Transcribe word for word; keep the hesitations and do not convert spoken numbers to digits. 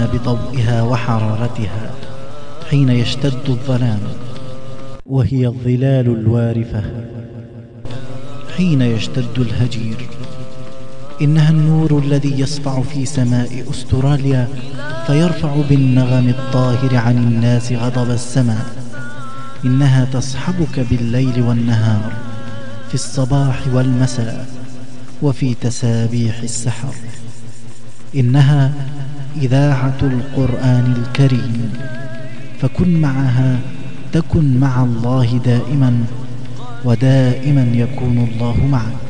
الدنيا بضوئها وحرارتها حين يشتد الظلام، وهي الظلال الوارفة حين يشتد الهجير. إنها النور الذي يسطع في سماء أستراليا فيرفع بالنغم الطاهر عن الناس غضب السماء. إنها تصحبك بالليل والنهار، في الصباح والمساء، وفي تسابيح السحر. إنها إذاعة القرآن الكريم، فكن معها تكن مع الله دائما، ودائما يكون الله معك.